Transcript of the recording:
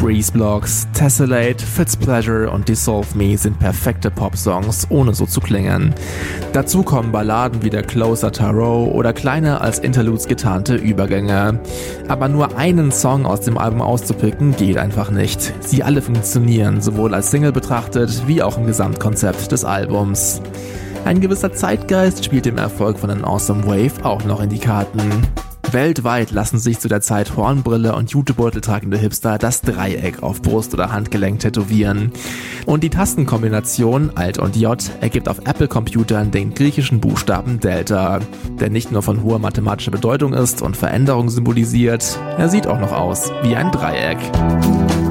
Breeze Blocks, Tessellate, Fitzpleasure und Dissolve Me sind perfekte Popsongs, ohne so zu klingen. Dazu kommen Balladen wie der Closer Tarot oder kleine als Interludes getarnte Übergänge. Aber nur einen Song aus dem Album auszupicken geht einfach nicht. Sie alle funktionieren, sowohl als Single betrachtet, wie auch im Gesamtkonzept des Albums. Ein gewisser Zeitgeist spielt dem Erfolg von An Awesome Wave auch noch in die Karten. Weltweit lassen sich zu der Zeit Hornbrille und Jutebeutel tragende Hipster das Dreieck auf Brust oder Handgelenk tätowieren. Und die Tastenkombination Alt und J ergibt auf Apple-Computern den griechischen Buchstaben Delta, der nicht nur von hoher mathematischer Bedeutung ist und Veränderung symbolisiert, er sieht auch noch aus wie ein Dreieck.